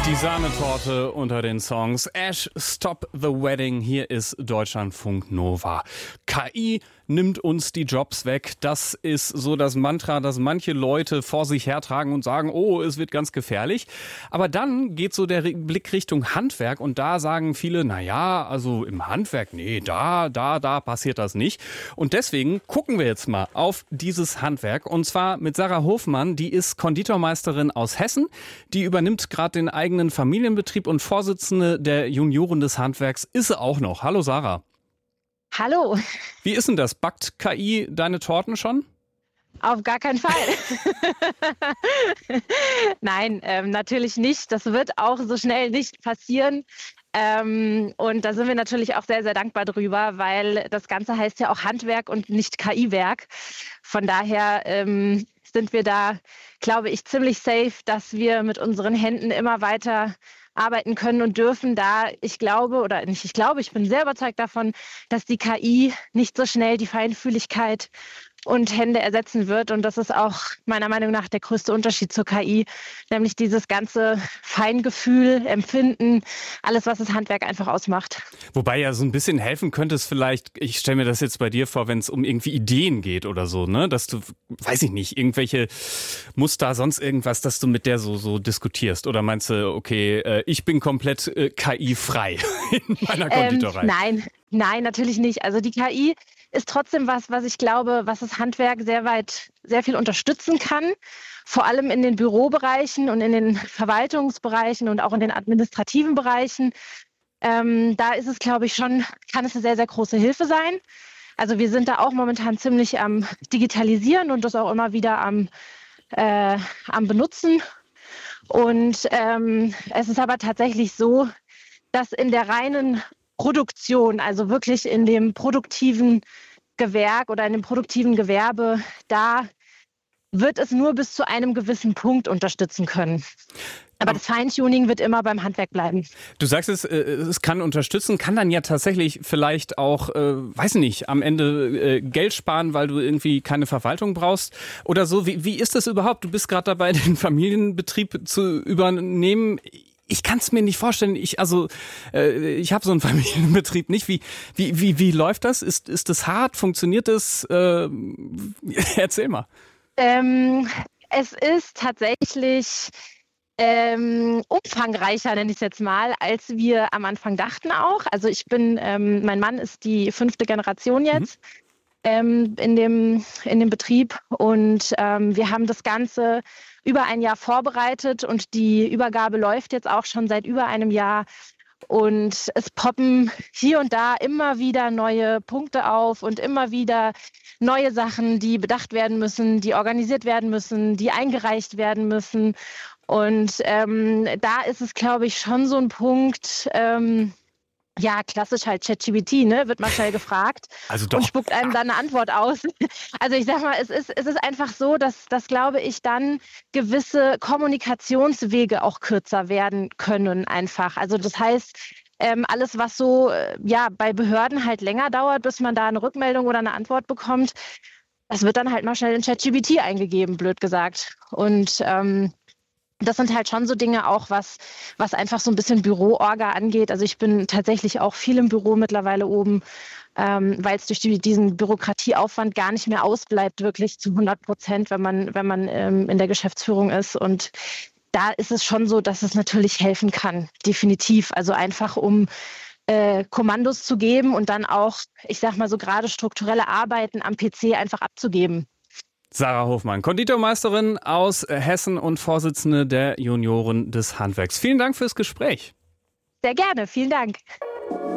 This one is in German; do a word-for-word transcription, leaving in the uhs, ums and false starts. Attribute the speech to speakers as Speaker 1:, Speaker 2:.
Speaker 1: Die Sahnetorte unter den Songs. Ash, Stop the Wedding. Hier ist Deutschlandfunk Nova. K I nimmt uns die Jobs weg. Das ist so das Mantra, das manche Leute vor sich hertragen und sagen, oh, es wird ganz gefährlich. Aber dann geht so der Blick Richtung Handwerk und da sagen viele, na ja, also im Handwerk, nee, da, da, da passiert das nicht. Und deswegen gucken wir jetzt mal auf dieses Handwerk und zwar mit Sarah Hofmann, die ist Konditormeisterin aus Hessen. Die übernimmt gerade den eigenen Familienbetrieb und Vorsitzende der Junioren des Handwerks ist sie auch noch. Hallo Sarah.
Speaker 2: Hallo.
Speaker 1: Wie ist denn das? Backt K I deine Torten schon?
Speaker 2: Auf gar keinen Fall. Nein, ähm, natürlich nicht. Das wird auch so schnell nicht passieren. Ähm, und da sind wir natürlich auch sehr, sehr dankbar drüber, weil das Ganze heißt ja auch Handwerk und nicht K I-Werk. Von daher ähm, sind wir da, glaube ich, ziemlich safe, dass wir mit unseren Händen immer weiter arbeiten können und dürfen, da ich glaube, oder nicht ich glaube, ich bin sehr überzeugt davon, dass die K I nicht so schnell die Feinfühligkeit und Hände ersetzen wird. Und das ist auch meiner Meinung nach der größte Unterschied zur K I, nämlich dieses ganze Feingefühl, Empfinden, alles, was das Handwerk einfach ausmacht.
Speaker 1: Wobei ja so ein bisschen helfen könnte es vielleicht, ich stelle mir das jetzt bei dir vor, wenn es um irgendwie Ideen geht oder so, ne, dass du, weiß ich nicht, irgendwelche Muster, sonst irgendwas, dass du mit der so, so diskutierst. Oder meinst du, okay, äh, ich bin komplett äh, K I-frei in meiner Konditorei?
Speaker 2: Ähm, nein, nein, natürlich nicht. Also die K I ist trotzdem was, was ich glaube, was das Handwerk sehr weit, sehr viel unterstützen kann. Vor allem in den Bürobereichen und in den Verwaltungsbereichen und auch in den administrativen Bereichen. Ähm, da ist es, glaube ich, schon, kann es eine sehr, sehr große Hilfe sein. Also wir sind da auch momentan ziemlich am Digitalisieren und das auch immer wieder am, äh, am Benutzen. Und ähm, es ist aber tatsächlich so, dass in der reinen Produktion, also wirklich in dem produktiven Gewerk oder in dem produktiven Gewerbe, da wird es nur bis zu einem gewissen Punkt unterstützen können. Aber das Feintuning wird immer beim Handwerk bleiben.
Speaker 1: Du sagst es, es kann unterstützen, kann dann ja tatsächlich vielleicht auch, äh, weiß nicht, am Ende äh, Geld sparen, weil du irgendwie keine Verwaltung brauchst oder so. Wie, wie ist das überhaupt? Du bist gerade dabei, den Familienbetrieb zu übernehmen. Ich kann es mir nicht vorstellen. Ich also äh, ich habe so einen Familienbetrieb nicht. Wie wie wie wie läuft das? Ist ist das hart? Funktioniert das? Äh, erzähl mal.
Speaker 2: Ähm, es ist tatsächlich ähm, umfangreicher, nenne ich es jetzt mal, als wir am Anfang dachten auch. Also ich bin, ähm, mein Mann ist die fünfte Generation jetzt. Mhm. Ähm, in dem, in dem Betrieb und ähm, wir haben das Ganze über ein Jahr vorbereitet und die Übergabe läuft jetzt auch schon seit über einem Jahr und es poppen hier und da immer wieder neue Punkte auf und immer wieder neue Sachen, die bedacht werden müssen, die organisiert werden müssen, die eingereicht werden müssen und ähm, da ist es, glaube ich, schon so ein Punkt, ähm, ja, klassisch halt ChatGPT, ne? Wird mal schnell gefragt
Speaker 1: also doch.
Speaker 2: Und spuckt einem dann eine Antwort aus. Also ich sag mal, es ist, es ist einfach so, dass, dass, glaube ich, dann gewisse Kommunikationswege auch kürzer werden können einfach. Also das heißt, ähm, alles, was so ja bei Behörden halt länger dauert, bis man da eine Rückmeldung oder eine Antwort bekommt, das wird dann halt mal schnell in ChatGPT eingegeben, blöd gesagt. Und ähm, das sind halt schon so Dinge auch, was, was einfach so ein bisschen Büroorga angeht. Also ich bin tatsächlich auch viel im Büro mittlerweile oben, ähm, weil es durch die, diesen Bürokratieaufwand gar nicht mehr ausbleibt, wirklich zu hundert Prozent, wenn man, wenn man ähm, in der Geschäftsführung ist. Und da ist es schon so, dass es natürlich helfen kann, definitiv. Also einfach um äh, Kommandos zu geben und dann auch, ich sag mal so gerade strukturelle Arbeiten am P C einfach abzugeben.
Speaker 1: Sarah Hofmann, Konditormeisterin aus Hessen und Vorsitzende der Junioren des Handwerks. Vielen Dank fürs Gespräch.
Speaker 2: Sehr gerne, vielen Dank.